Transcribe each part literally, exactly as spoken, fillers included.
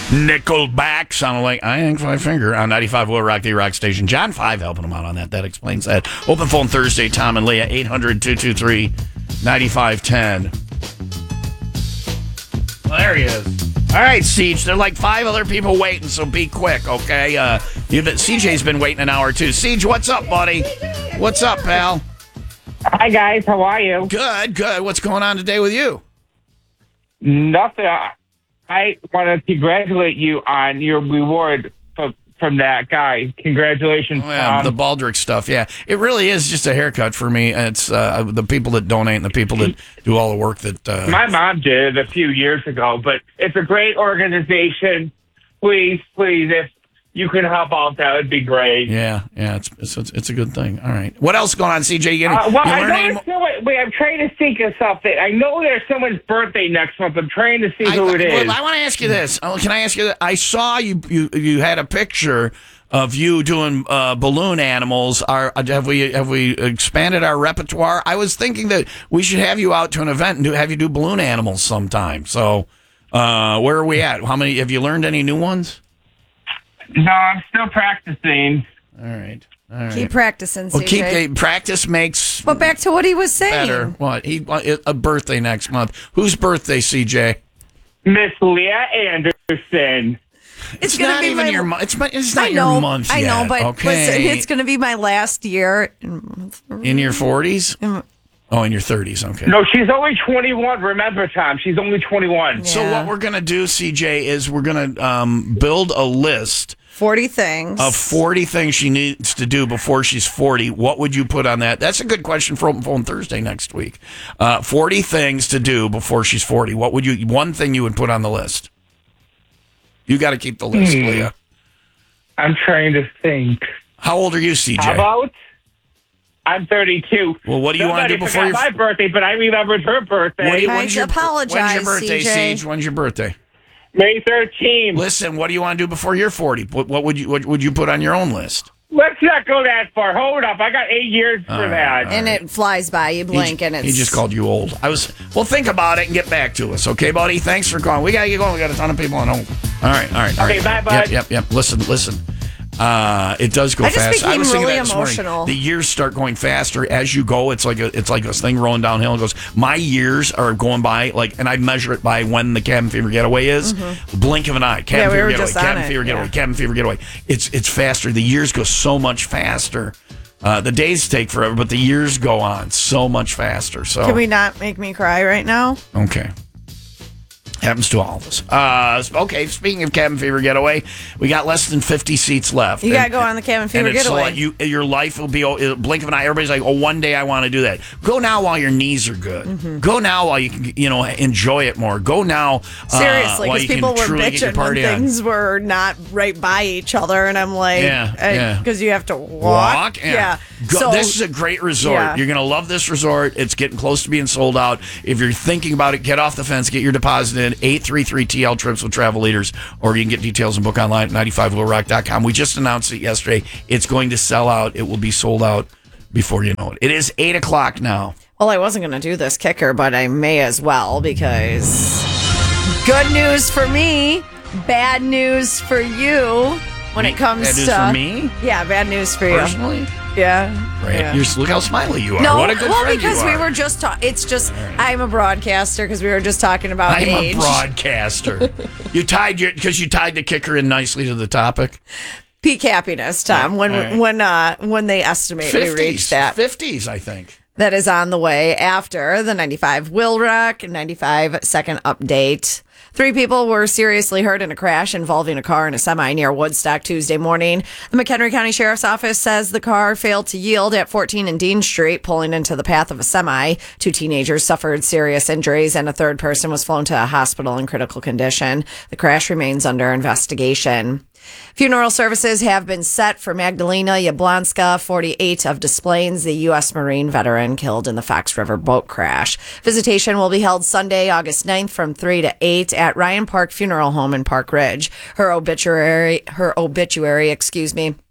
Nickelback sounded like I Ain't Five Finger on ninety-five Will Rock, the rock station. John five helping him out on that. That explains that. Open phone Thursday, Tom and Leah, eight hundred, two two three, nine five one zero. Well, there he is. All right, Siege. There are like five other people waiting, so be quick, okay? Uh, you've been, C J's been waiting an hour, too. Siege, what's up, buddy? What's up, pal? Hi, guys. How are you? Good, good. What's going on today with you? Nothing. I want to congratulate you on your reward from, from that guy. Congratulations, Oh, yeah, Tom. the Baldrick stuff, yeah. It really is just a haircut for me. It's uh, the people that donate and the people that do all the work that... Uh, My mom did it a few years ago, but it's a great organization. Please, please, if you can help out, that would be great. yeah, yeah, it's, it's it's a good thing. All right. What else going on, C J? You, Uh, well, you I learn know any there's mo- someone, wait, I'm trying to think of something. I know there's someone's birthday next month. I'm trying to see I, who it is. well, I want to ask you this. Oh, Can I ask you that? I saw you, you, you had a picture of you doing uh, balloon animals. Are, have we have we expanded our repertoire? I was thinking that we should have you out to an event and do, have you do balloon animals sometime. So uh, where are we at? How many? Have you learned any new ones? No, I'm still practicing. All right. All right. Keep practicing, well, C J. keep practice makes But back to what he was saying. better. What? He a birthday next month. Whose birthday, C J? Miss Leah Anderson. It's, It's gonna not be even my, your month. It's, my- it's not I know, your month I know, yet, but okay. listen, it's going to be my last year. In your forties? Oh, in your thirties. Okay. No, she's only twenty-one. Remember, Tom, she's only twenty-one. So Yeah. what we're gonna do, C J, is we're gonna um, build a list forty things. of forty things she needs to do before she's forty. What would you put on that? That's a good question for Open Phone Thursday next week. Uh, forty things to do before she's forty. What would you? One thing you would put on the list? You got to keep the list, Hmm. Leah. I'm trying to think. How old are you, C J? How about? I'm thirty-two. Well, what do you want to Somebody do before forgot your my birthday, but I remembered her birthday. What do you- I when's your, apologize, When's your birthday, C J? Siege? When's your birthday? May thirteenth. Listen, what do you want to do before you're forty? What, what would you what would you put on your own list? Let's not go that far. Hold up. I got eight years for that. and it flies by. You blink, he, and it's. he just called you old. I was well. Think about it and get back to us, okay, buddy? Thanks for calling. We gotta get going. We got a ton of people on hold. All right, all right. All Okay, right. bye, bud. Yep, yep, yep. Listen, listen. Uh, it does go I just fast. became was thinking really that this morning. emotional. The years start going faster as you go. It's like a, it's like this thing rolling downhill. It goes. My years are going by like, and I measure it by when the cabin fever getaway is. Blink of an eye. Cabin Yeah, we fever were getaway. just on Cabin it, fever getaway. yeah. Cabin fever getaway. It's it's faster. The years go so much faster. Uh, the days take forever, but the years go on so much faster. So Can we not make me cry right now? Okay. Happens to all of us. Uh, okay, speaking of cabin fever getaway, we got less than fifty seats left. You got to And- go on the cabin fever and it's getaway. like you, your life will be a blink of an eye. Everybody's like, "Oh, one day I want to do that." Go now while your knees are good. Mm-hmm. Go now while you can, you know, enjoy it more. Go now, uh, Seriously, while because you can people were truly get your bitching when party on. things were not right by each other, and I'm like, Yeah, yeah. because you have to walk. Walk, yeah. Go, So this is a great resort. Yeah. You're gonna love this resort. It's getting close to being sold out. If you're thinking about it, get off the fence. Get your deposit in. eight three three T L trips with travel leaders, or you can get details and book online at ninety-five will rock dot com. We just announced it yesterday. It's going to sell out. It will be sold out before you know it. It is eight o'clock now. well, I wasn't going to do this kicker, but I may as well because good news for me, bad news for you when it comes Bad news to for me Yeah, bad news for you. personally. Yeah. Right? yeah. You're, look how smiley you are. No, what a good well, friend because you we are. were just talking. It's just I'm a broadcaster because we were just talking about I'm age. a broadcaster. you tied your because you tied the kicker in nicely to the topic. Peak happiness, Tom. When All right. when uh when they estimate we reach that. fifties, I think. That is on the way after the ninety-five Will Rock ninety-five second update. Three people were seriously hurt in a crash involving a car and a semi near Woodstock Tuesday morning. The McHenry County Sheriff's Office says the car failed to yield at fourteen and Dean Street, pulling into the path of a semi. Two teenagers suffered serious injuries, and a third person was flown to a hospital in critical condition. The crash remains under investigation. Funeral services have been set for Magdalena Yablonska, forty-eight, of Des Plaines, the U S Marine veteran killed in the Fox River boat crash. Visitation will be held Sunday, August ninth from three to eight at Ryan Park Funeral Home in Park Ridge. Her obituary, her obituary, excuse me,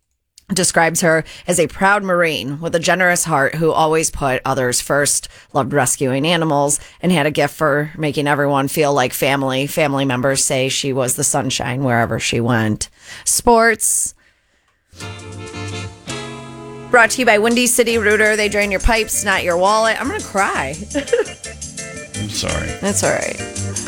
describes her as a proud Marine with a generous heart who always put others first, loved rescuing animals, and had a gift for making everyone feel like family. Family members say she was the sunshine wherever she went. Sports. Brought to you by Windy City Rooter. They drain your pipes, not your wallet. I'm going to cry. I'm sorry. That's all right.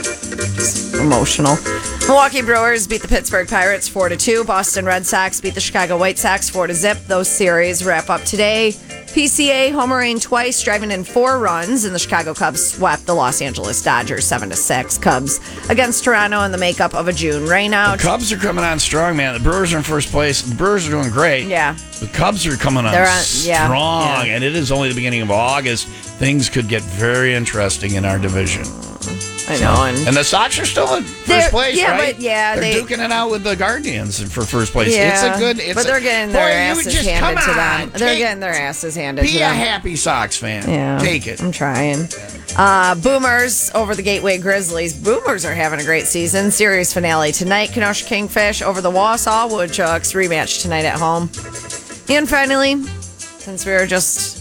Just emotional. Milwaukee Brewers beat the Pittsburgh Pirates four to two. Boston Red Sox beat the Chicago White Sox four to zip. Those series wrap up today. P C A homering twice, driving in four runs, and the Chicago Cubs swept the Los Angeles Dodgers seven to six. Cubs against Toronto in the makeup of a June rainout. The Cubs are coming on strong, man. The Brewers are in first place. The Brewers are doing great. Yeah. The Cubs are coming on, They're on yeah, strong, yeah. and it is only the beginning of August. Things could get very interesting in our division. I know. And, and the Sox are still in They're- first place, yeah, right? but yeah, they're they- duking it out with the Guardians for first place. yeah, It's a good. It's but a- they're getting their Boy, you asses just- handed come to on, them. They're take- getting their asses handed to Be a them. happy Sox fan. Yeah. Take it. I'm trying. Uh, Boomers over the Gateway Grizzlies. Boomers are having a great season. Series finale tonight. Kenosha Kingfish over the Wausau Woodchucks. Rematch tonight at home. And finally, since we were just...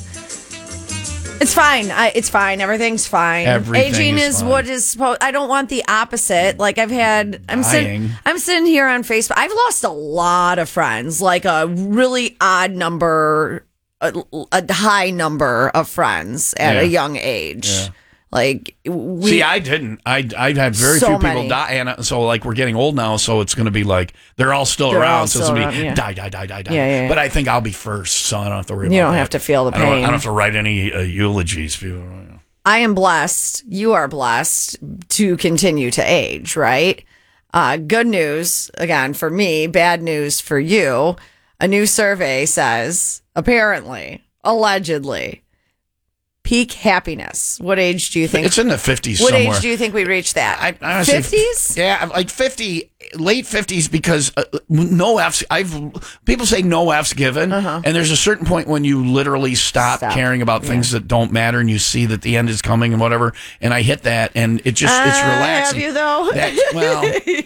It's fine. I, it's fine. Everything's fine. Everything Aging is is fine. what is supposed... I don't want the opposite. Like I've had... I'm sitting, Dying. I'm sitting here on Facebook. I've lost a lot of friends. Like a really odd number... A, a high number of friends at Yeah. a young age. Yeah. Like we, See, I didn't. I I've had very So few people many. die, and uh, so like we're getting old now, so it's going to be like they're all still They're around. all so it's still going to be around, yeah. die, die, die, die, die. Yeah, yeah, yeah. But I think I'll be first, so I don't have to worry. You about don't that. have to feel the I don't, I pain. don't have to write any uh, eulogies. People, you know. I am blessed. You are blessed to continue to age, right? Uh, good news again for me. Bad news for you. A new survey says apparently, allegedly, peak happiness. What age do you think? It's in the fifties what somewhere. age do you think we reached that? I, I honestly- fifties? Yeah, I'm like fifty, late fifties, because uh, no F's. I've people say no F's given, and there's a certain point when you literally stop, Stop. caring about things that don't matter, and you see that the end is coming and whatever. And I hit that, and it just it's Uh, relaxing. Have you though? That's, well,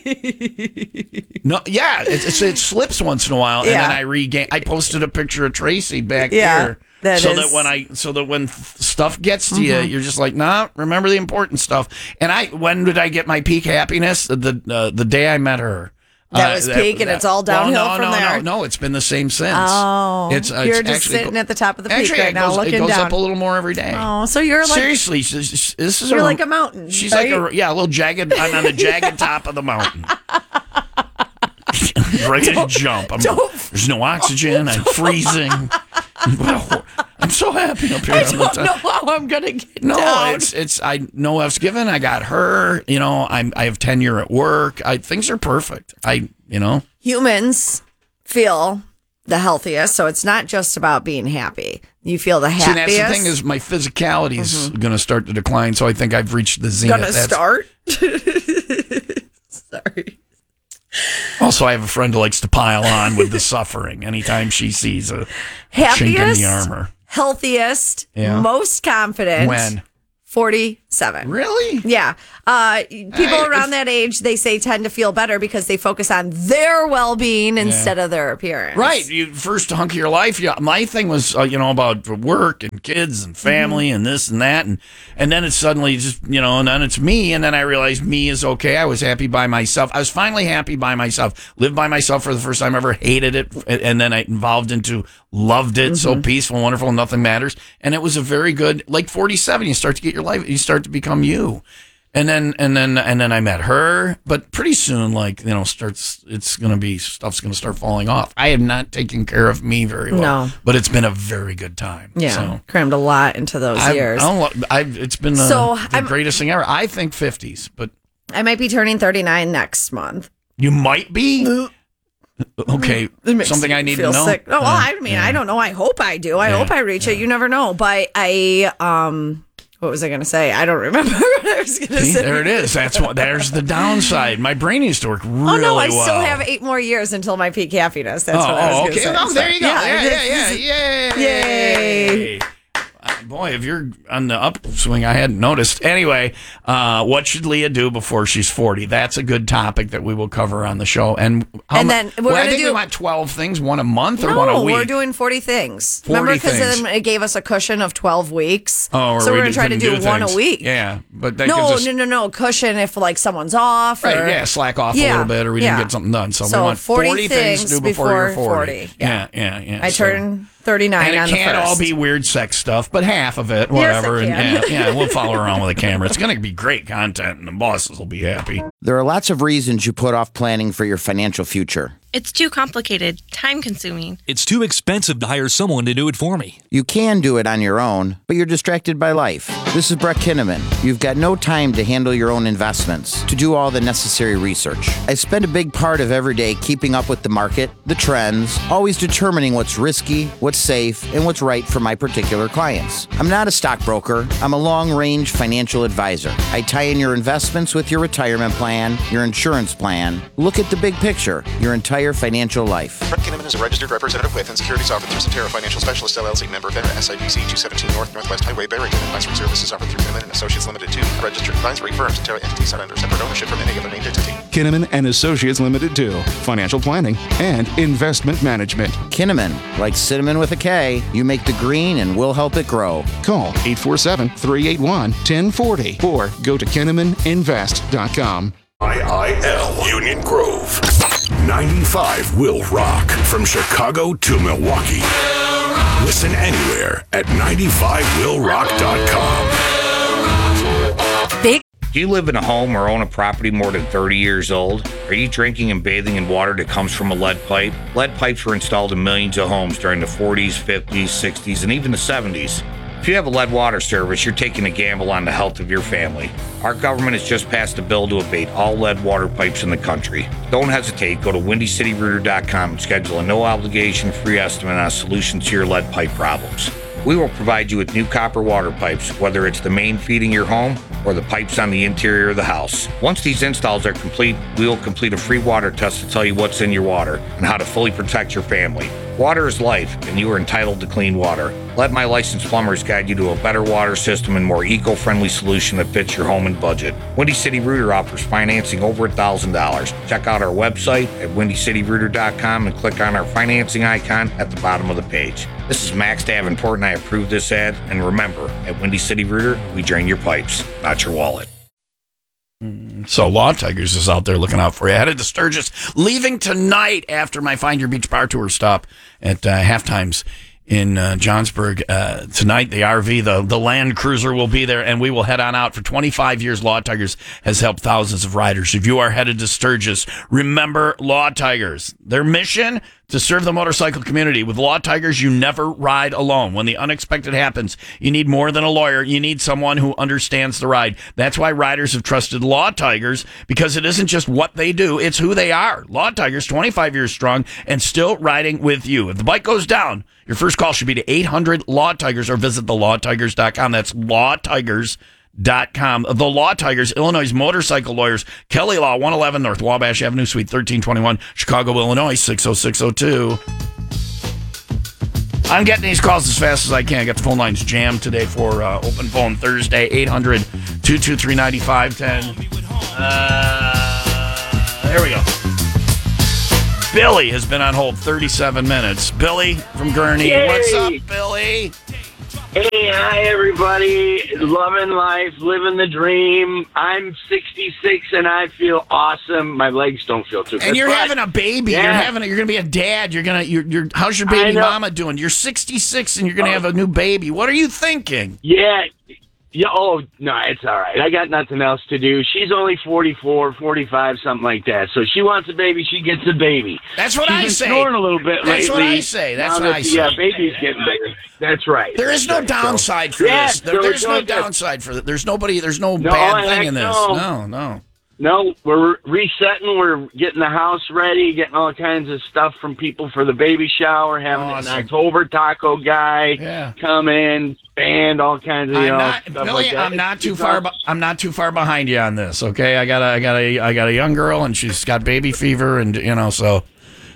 no, yeah, it, it's, it slips once in a while, and Yeah. then I regain. I posted a picture of Tracy back Yeah, here, that so is- that when I, so that when th- stuff gets to you, you're just like, nah, remember the important stuff. And I, when did I get my peak happiness? The uh, the day I met her. That Uh, was peak, and it's all downhill well, no, from no, there. No, no, it's been the same since. Oh, it's, uh, you're it's just actually sitting go- at the top of the peak Actually, right it now, goes, looking it goes down. up a little more every day. Oh, so you're like Seriously, this this is you're a, like a mountain. She's right? like a yeah, a little jagged. I'm on the jagged top of the mountain. Ready to jump. I'm, don't- there's no oxygen. I'm freezing. What a hor- I'm so happy up here. I on the don't top. know how I'm gonna get No, down. it's it's I no F's given. I got her. You know, I'm I have tenure at work. I things are perfect. I you know. Humans feel the healthiest, so it's not just about being happy. You feel the See, happiest. that's the thing is my physicality is going to start to decline. So I think I've reached the zenith. gonna That's- start. Sorry. Also, I have a friend who likes to pile on with the suffering anytime she sees a chink in Happiest, the armor. healthiest, Yeah. most confident. When? forty-seven. Really? Yeah. Uh, people I- around that age, they say, tend to feel better because they focus on their well-being instead of their appearance. Right. You first hunk of your life. Yeah. My thing was, uh, you know, about work and kids and family Mm-hmm. and this and that, and and then it's suddenly just, you know, and then it's me, and then I realized me is okay. I was happy by myself. I was finally happy by myself. Lived by myself for the first time ever. Hated it, and- and then I evolved into loved it. So peaceful, wonderful, nothing matters. And it was a very good, like forty-seven. You start to get your life. You start to become you. And then and then and then I met her, but pretty soon, like, you know, starts it's gonna be stuff's gonna start falling off. I have not taken care of me very well, No. but it's been a very good time. Yeah. so Crammed a lot into those I've, years. I don't, lo- I've, it's been the, So, the I'm- greatest thing ever. I think fifties, but I might be turning thirty-nine next month. you might be. Okay, It makes something me I need feel to know. Sick. Oh, well, Yeah, I mean, yeah. I don't know. I hope I do. I Yeah, hope I reach it. You never know. But I, um, what was I going to say? I don't remember what I was going to See, say. there it is. That's what. There's the downside. My brain used to work really Oh no, I well. still have eight more years until my peak happiness. That's Oh, what I was oh, going to okay. say. Oh, there you go. Yeah, Yeah, yeah, this- yeah, this- Yay! Yay. Uh, boy, if you're on the upswing, I hadn't noticed. Anyway, uh, what should Leah do before she's forty? That's a good topic that we will cover on the show. And how And mu- then we're well, I gonna think do- we want twelve things, one a month or No, one a week. we're doing forty things. forty Remember, because things. then it gave us a cushion of twelve weeks. Oh, or so we we're going to try to couldn't do, one things. a week. Yeah, but that No, gives us, no, no, no. Cushion if like someone's off. right, or, yeah, slack off a Yeah, little bit, or we yeah. didn't get something done. So, So we want forty forty things to do things before, you're before forty. forty. Yeah, yeah, yeah. I so- turn thirty-nine And on it the can't first. all be weird sex stuff, but half of it, Yes, it whatever. and can. yeah, yeah, we'll follow around with a camera. It's going to be great content, and the bosses will be happy. There are lots of reasons you put off planning for your financial future. It's too complicated, time consuming. It's too expensive to hire someone to do it for me. You can do it on your own, but you're distracted by life. This is Brett Kinnaman. You've got no time to handle your own investments, to do all the necessary research. I spend a big part of every day keeping up with the market, the trends, always determining what's risky, what's safe, and what's right for my particular clients. I'm not a stockbroker. I'm a long-range financial advisor. I tie in your investments with your retirement plan, your insurance plan. Look at the big picture, your entire financial life. Brett Kinnaman is a registered representative with and securities offered through Centera Financial Specialist L L C, member FINRA, S I P C two seventeen North Northwest Highway, Barrington. Advisory services offered through Kinnaman and Associates Limited to registered advisory firm. Centera entities not under separate ownership from any other named entity. Kinnaman and Associates Limited to financial planning and investment management. Kinnaman, like cinnamon with a K, you make the green and we'll help it grow. Call eight four seven, three eight one, one zero four zero or go to kinnaman invest dot com. I I L Union Grove. ninety-five will rock from Chicago to Milwaukee. Listen anywhere at ninety-five will rock dot com. Big Do you live in a home or own a property more than thirty years old? Are you drinking and bathing in water that comes from a lead pipe? Lead pipes were installed in millions of homes during the forties, fifties, sixties, and even the seventies. If you have a lead water service, you're taking a gamble on the health of your family. Our government has just passed a bill to abate all lead water pipes in the country. Don't hesitate. Go to windy city rooter dot com and schedule a no-obligation free estimate on a solution to your lead pipe problems. We will provide you with new copper water pipes, whether it's the main feeding your home or the pipes on the interior of the house. Once these installs are complete, we will complete a free water test to tell you what's in your water and how to fully protect your family. Water is life, and you are entitled to clean water. Let my licensed plumbers guide you to a better water system and more eco-friendly solution that fits your home and budget. Windy City Rooter offers financing over one thousand dollars. Check out our website at windy city rooter dot com and click on our financing icon at the bottom of the page. This is Max Davenport, and I approve this ad. And remember, at Windy City Rooter, we drain your pipes, not your wallet. So Law Tigers is out there looking out for you. Headed to Sturgis, leaving tonight after my Find Your Beach Bar Tour stop at uh, half times in uh, Johnsburg. Uh, tonight, the R V, the, the Land Cruiser will be there, and we will head on out. For twenty-five years, Law Tigers has helped thousands of riders. If you are headed to Sturgis, remember Law Tigers. Their mission, to serve the motorcycle community. With Law Tigers, you never ride alone. When the unexpected happens, you need more than a lawyer. You need someone who understands the ride. That's why riders have trusted Law Tigers, because it isn't just what they do, it's who they are. Law Tigers, twenty-five years strong and still riding with you. If the bike goes down, your first call should be to eight hundred Law Tigers or visit the law tigers dot com. That's law tigers dot com. The Law Tigers, Illinois' motorcycle lawyers. Kelly Law, one eleven North Wabash Avenue, Suite thirteen twenty-one, Chicago, Illinois, six oh six oh two. I'm getting these calls as fast as I can. I got the phone lines jammed today for uh, Open Phone Thursday, eight hundred, two two three, nine five one zero. Uh, there we go. Billy has been on hold thirty-seven minutes. Billy from Gurney. Yay. What's up, Billy? Hey, hi, everybody. Loving life, living the dream. I'm sixty-six and I feel awesome. My legs don't feel too good. And you're but- having a baby. Yeah. You're having. A, you're going to be a dad. You're gonna. You're. you're how's your baby I know. mama doing? You're sixty-six and you're going to have a new baby. What are you thinking? Yeah. Yeah. Oh, no, it's all right. I got nothing else to do. She's only forty-four, forty-five, something like that. So she wants a baby. She gets a baby. That's what She's I been say. snoring a little bit That's lately. what I say. That's Now what that- I say. Yeah, baby's getting bigger. That's right. There is no That's right. downside So- for yeah, this. There, so there's we're no doing this. downside for that. There's nobody. There's no, No, bad heck thing in this. no. No, no. No, we're resetting. We're getting the house ready, getting all kinds of stuff from people for the baby shower, having Awesome. an October taco guy Yeah. come in, band, all kinds of, you I'm know, not, stuff Billy. like that. I'm not too It's far. all- Be, I'm not too far behind you on this. Okay, I got a, I got a, I got a young girl, and she's got baby fever, and you know, so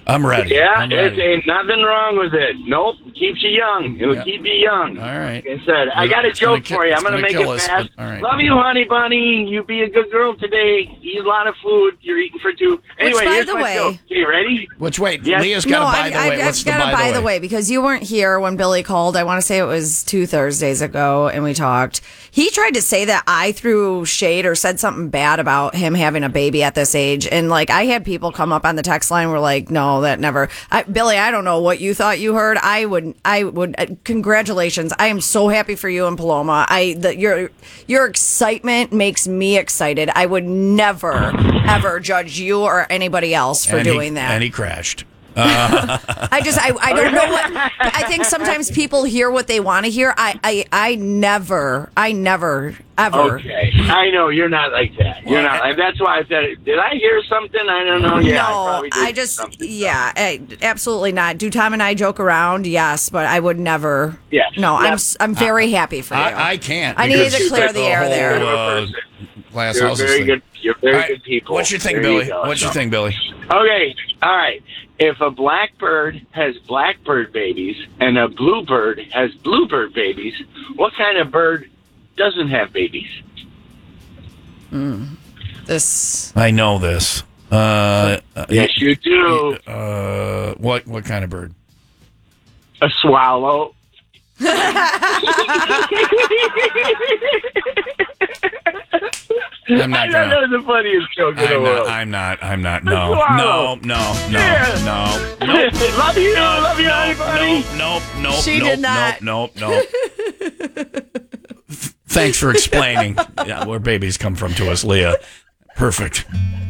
I'm ready. Yeah, I'm it ready. ain't nothing wrong with it. Nope, keeps you young. It will Yeah. keep you young. All right. Like I said, I got a It's gonna joke ki- for you. it's I'm going to gonna make kill it us, fast. but all right. Love you, honey bunny. You be a good girl today. Eat a lot of food. You're eating for two. Anyway, by here's the my way- joke. Okay, you ready? Which, wait, Yes. Leah's got No, a by I, the I, way. What's I've the got by, a by the the way because you weren't here when Billy called. I want to say it was two Thursdays ago, and we talked. He tried to say that I threw shade or said something bad about him having a baby at this age, and like I had people come up on the text line were like, "No, that never." I, Billy, I don't know what you thought you heard. I would, I would. Uh, congratulations! I am so happy for you and Paloma. I the, your your excitement makes me excited. I would never ever judge you or anybody else for and he- doing that. And he crashed. Uh, I just I, I don't know what I think sometimes people hear what they want to hear. I, I I never I never ever Okay, I know you're not like that. You're not. Like, that's why I said, did I hear something? I don't know. Yeah, I no, probably did I just something. yeah, I, absolutely not. Do Tom and I joke around? Yes, but I would never. Yes. No, I'm Yep. s- I'm very happy for you. I, I can't. I needed because to clear the air whole, there. Uh, glass You're houses very thing. good. You're very All right, good people. What's your thing, There Billy? you go. What's your So- thing, Billy? Okay, all right. If a blackbird has blackbird babies and a bluebird has bluebird babies, what kind of bird doesn't have babies? This I know this. Uh, uh, Yes, you do. Uh, what what kind of bird? A swallow. I'm not I gonna. know the funniest joke in the I'm world. not. I'm not. I'm not. No. swallow. No. No. No. Yeah. No. Nope. Love you, love you, honey bunny. Nope. Nope. She nope, did not. Nope. Nope. Nope. Thanks for explaining. Yeah, where babies come from to us, Leah. Perfect.